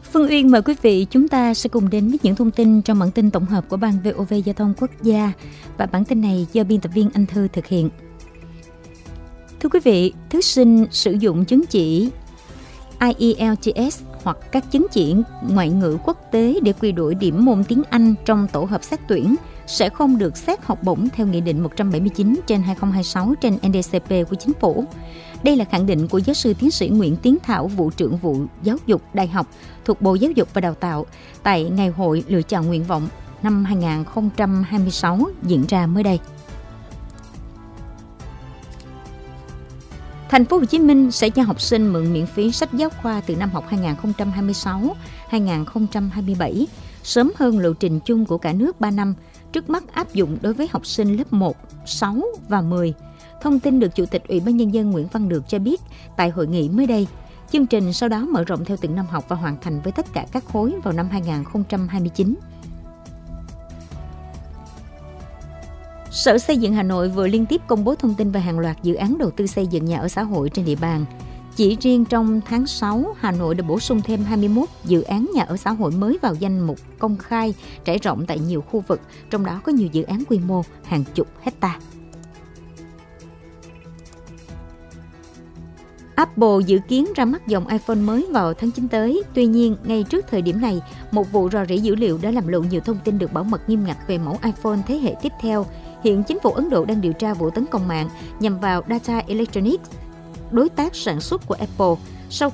Phương Uyên mời quý vị chúng ta sẽ cùng đến với những thông tin trong bản tin tổng hợp của Ban VOV Giao thông Quốc gia, và bản tin này do biên tập viên Anh Thư thực hiện. Thưa quý vị, thí sinh sử dụng chứng chỉ IELTS hoặc các chứng chỉ ngoại ngữ quốc tế để quy đổi điểm môn tiếng Anh trong tổ hợp xét tuyển sẽ không được xét học bổng theo Nghị định 179/2026 trên NDCP của Chính phủ. Đây là khẳng định của giáo sư tiến sĩ Nguyễn Tiến Thảo, vụ trưởng vụ giáo dục đại học thuộc Bộ Giáo dục và Đào tạo tại Ngày hội lựa chọn nguyện vọng năm 2026 diễn ra mới đây. Thành phố Hồ Chí Minh sẽ cho học sinh mượn miễn phí sách giáo khoa từ năm học 2026-2027, sớm hơn lộ trình chung của cả nước 3 năm, trước mắt áp dụng đối với học sinh lớp 1, 6 và 10. Thông tin được Chủ tịch Ủy ban Nhân dân Nguyễn Văn Được cho biết tại hội nghị mới đây. Chương trình sau đó mở rộng theo từng năm học và hoàn thành với tất cả các khối vào năm 2029. Sở Xây dựng Hà Nội vừa liên tiếp công bố thông tin về hàng loạt dự án đầu tư xây dựng nhà ở xã hội trên địa bàn. Chỉ riêng trong tháng 6, Hà Nội đã bổ sung thêm 21 dự án nhà ở xã hội mới vào danh mục công khai, trải rộng tại nhiều khu vực, trong đó có nhiều dự án quy mô hàng chục hectare. Apple dự kiến ra mắt dòng iPhone mới vào tháng 9 tới. Tuy nhiên, ngay trước thời điểm này, một vụ rò rỉ dữ liệu đã làm lộ nhiều thông tin được bảo mật nghiêm ngặt về mẫu iPhone thế hệ tiếp theo. Hiện chính phủ Ấn Độ đang điều tra vụ tấn công mạng nhằm vào Tata Electronics, đối tác sản xuất của Apple.